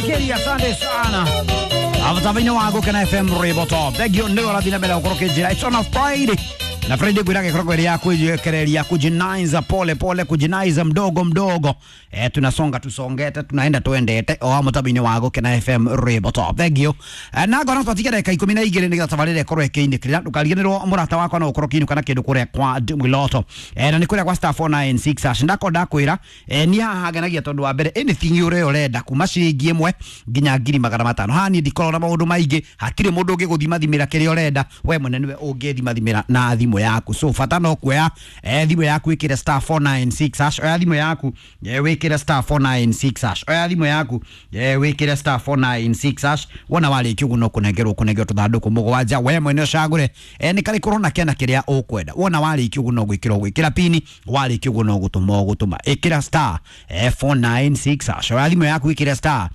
Makeri, asante sana. Avutavini wangu kana FM Rebo Top. Thegio ndio la dina bela ukorokeje. It's on a Friday. Na Friday kuirake krokeri ya kujekerelia kujinaiza pole pole kujinaiza mdogo mdogo. Tunasonga tusongete tunaenda tuendete. Avutavini wangu kana FM Rebo Top. Thegio. Na gona twatika dakika 12 nigga tavalele koreke indi kila tukaligenero murata wako na ukorokini kana kindu kure kwa Mwiloto. Na nikure kwa star 496 ashindako dakwira ni hahaganagia tondu wa mbere anything yure urenda kuma ciringi imwe nginya ngiri 500 hani ndikoro na maundu maige hatire mundu ungiguthimathimira kiri urenda we mwene niwe ungithimathimira na thimu yaku so fata no kuya thimu yaku ikire star 496 hash oya thimu yaku wikire star 496 hash oya thimu yaku wikire star 496 hash wona wali kiguno kunegerwo tuthanduku mugwanja we mwene cagure ni kari korona kena kiria ukwenda wona wali kiguno gwikira pini wali kiguno gutuma ikira star 496 hash oya thimu yaku ikire star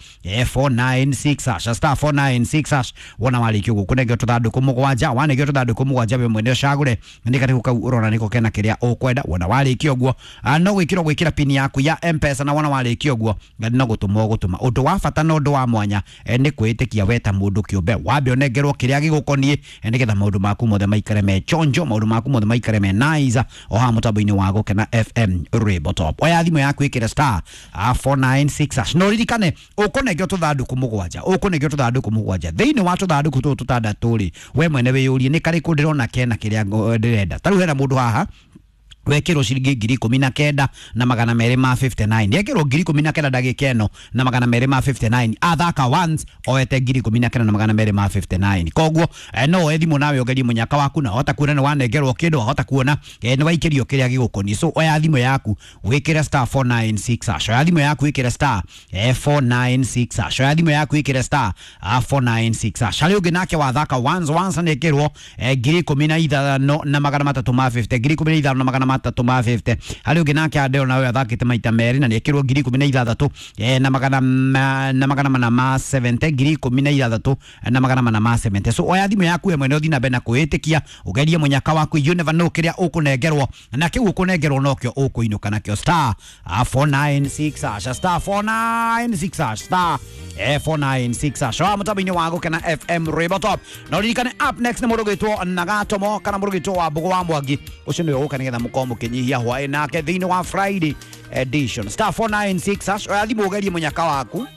496 hash star 496 hash wona wali kiguno kunegerwo tuthanduku mugwanja wanegerwo tuthanduku mugwanja we mwene cagure ndikari kau urona niko kena kiria ukwenda wona wali kioguo no gwikira pini yaku ya M-Pesa na wona wali kioguo no gutuma undu wa fata no ndu wa mwanya ni kwitikia weta mundu kiumbe wambe onegerwo kiria gigukonie nigetha maundu maku mothe maikare me chonjo maundu maku mothe maikare me nice oha mutambo-ini wago kana FM Rebo Top oya thimu yaku ikire star 496 hash no ririkane ukunegio tuthanduku mugwanja thiini wa tuthanduku tutandaturi we mwene wiyurie ni kari kundirona kena kiria ndirenda taru hena mundu haha wekero ciringi 19 na 259 yekero 19 ndagika eno na 259 athaka once oete 19 na 259 koguo no ethimu nawe ongerie munyaka waku na hota kuona wanegerwo kindu hota kuona ni waikirio kiria gigukoni so oya thimu yaku wikire star 496 hash oya thimu yaku wikire star 496 hash oya thimu yaku wikire star 496 hash hali ungi nake wathaka once nekirwo 15 na 350 na 350 hali ungi nake adeo nawe athakite maita meri na nekirwo 16 na 770 na 770 so oya thimu yaku emwe no thina bena kuitikia ugerie munyaka waku you never know kiria ukunegerwo na kiu ukunegerwo nokyo ukuinuka nakyo star 496 hash star 496 hash star 496 hash wa mutabini wago kana FM Rebo Top no ririkane up next ni murugitwo Nagatomo kana murugitwo wa Mbugu wa Mwangi ucio niwe uka nigetha mukomo kinyihia hwae nake thini wa Friday edition star 496 hash oya thimu ugerie munyaka waku